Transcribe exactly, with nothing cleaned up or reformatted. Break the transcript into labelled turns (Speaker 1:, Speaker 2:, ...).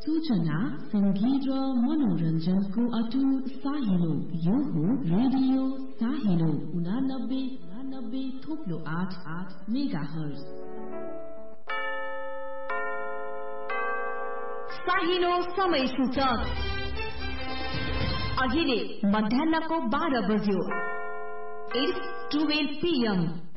Speaker 1: सूचना संगीत र मनोरञ्जनको अटुट साहिलो यो हो रेडियो साहिलो उनानब्बे उनानब्बे थोप्लो आठ आठ मेगाहर्ज।
Speaker 2: साहिलो समय सूचक अहिले मध्याहको बाह्र बज्यो। It's twelve P am.